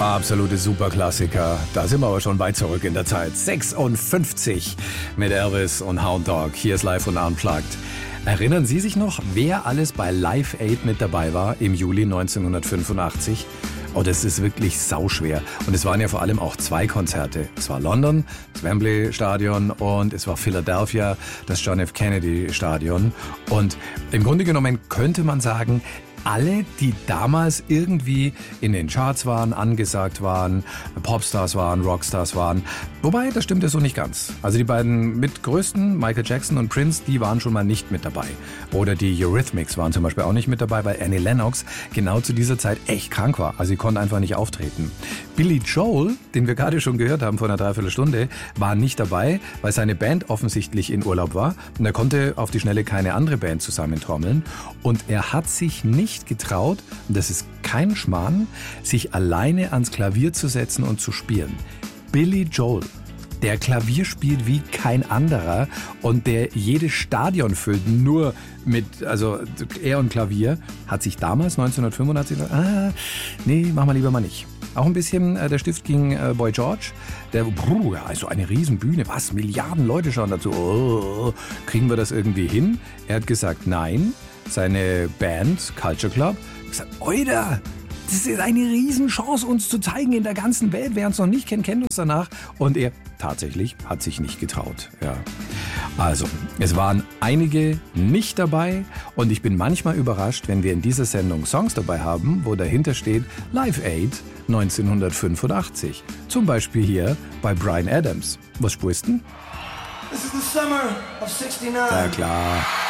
Absolute Superklassiker. Da sind wir aber schon weit zurück in der Zeit. 56 mit Elvis und Hound Dog. Hier ist Live und Unplugged. Erinnern Sie sich noch, wer alles bei Live Aid mit dabei war im Juli 1985? Oh, das ist wirklich sauschwer. Und es waren ja vor allem auch 2 Konzerte. Es war London, das Wembley Stadion, und es war Philadelphia, das John F. Kennedy Stadion. Und im Grunde genommen könnte man sagen, alle, die damals irgendwie in den Charts waren, angesagt waren, Popstars waren, Rockstars waren. Wobei, das stimmt ja so nicht ganz. Also die beiden mitgrößten, Michael Jackson und Prince, die waren schon mal nicht mit dabei. Oder die Eurythmics waren zum Beispiel auch nicht mit dabei, weil Annie Lennox genau zu dieser Zeit echt krank war. Also sie konnte einfach nicht auftreten. Billy Joel, den wir gerade schon gehört haben vor einer Dreiviertelstunde, war nicht dabei, weil seine Band offensichtlich in Urlaub war. Und er konnte auf die Schnelle keine andere Band zusammentrommeln. Und er hat sich nicht getraut, und das ist kein Schmarrn, sich alleine ans Klavier zu setzen und zu spielen. Billy Joel, der Klavier spielt wie kein anderer und der jedes Stadion füllt, nur mit, also er und Klavier, hat sich damals 1985 gesagt, nee, machen wir lieber mal nicht. Auch ein bisschen der Stift gegen Boy George, der, also eine Riesenbühne, was, Milliarden Leute schauen dazu, kriegen wir das irgendwie hin? Er hat gesagt, nein. Seine Band, Culture Club, hat gesagt, Oida, das ist eine Riesenchance, uns zu zeigen in der ganzen Welt. Wer uns noch nicht kennt, kennt uns danach. Und er tatsächlich hat sich nicht getraut. Ja. Also, es waren einige nicht dabei. Und ich bin manchmal überrascht, wenn wir in dieser Sendung Songs dabei haben, wo dahinter steht Live Aid 1985. Zum Beispiel hier bei Bryan Adams. Was spürst du? This is the summer of 69. Ja klar.